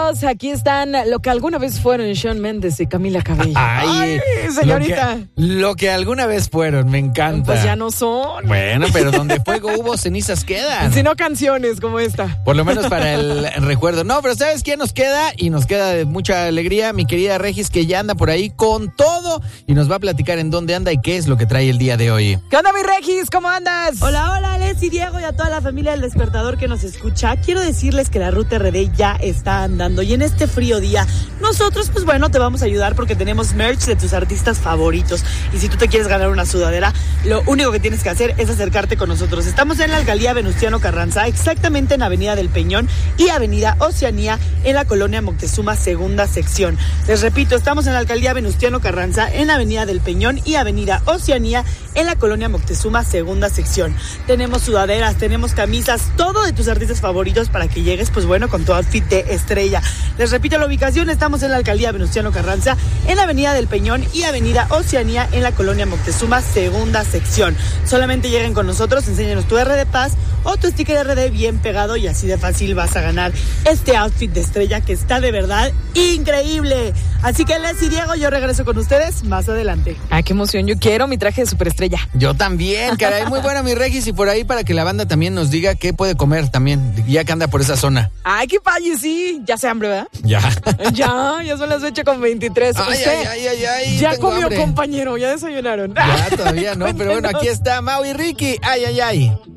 amigos, aquí están lo que alguna vez fueron Shawn Mendes y Camila Cabello. Ay, señorita. Lo que alguna vez fueron, me encanta. Pues ya no son. Bueno, pero donde fuego hubo, cenizas quedan. Si no canciones como esta. Por lo menos para el recuerdo. No, pero ¿sabes qué nos queda? Y nos queda de mucha alegría, mi querida Regis, que ya anda por ahí con todo y nos va a platicar en dónde anda y qué es lo que trae el día de hoy. ¿Qué onda, mi Regis? ¿Cómo andas? Hola, hola, Alex y Diego y a toda la familia del Despertador que nos escucha. Quiero decirles que la Ruta RD ya está andando y en este frío día nosotros, pues bueno, te vamos a ayudar porque tenemos merch de tus artistas favoritos. Y si tú te quieres ganar una sudadera, lo único que tienes que hacer es acercarte con nosotros. Estamos en la alcaldía Venustiano Carranza, exactamente en Avenida del Peñón y Avenida Oceanía, en la colonia Moctezuma, segunda sección. Les repito, estamos en la alcaldía Venustiano Carranza, en Avenida del Peñón y Avenida Oceanía, en la colonia Moctezuma, segunda sección. Tenemos sudaderas, tenemos camisas, todo de tus artistas favoritos para que llegues, pues bueno, con tu outfit de estrella. Les repito la ubicación, estamos en la alcaldía Venustiano Carranza, en la Avenida del Peñón y Avenida Oceanía, en la colonia Moctezuma, segunda sección. Solamente lleguen con nosotros, enséñanos tu RD Paz o tu sticker RD bien pegado y así de fácil vas a ganar este outfit de estrella que está de verdad increíble. Así que Les y Diego, yo regreso con ustedes más adelante. Ay, qué emoción, yo quiero mi traje de superestrella. Yo también, caray, muy bueno mi Regis, y por ahí para que la banda también nos diga qué puede comer también, ya que anda por esa zona. Ay, qué paye, sí. Ya se hambre, ¿verdad? Ya. Ya son las 8:23. Ay, ya tengo comió, hambre. compañero, ya desayunaron. Ya, todavía no, pero bueno, aquí está Mau y Ricky. Ay.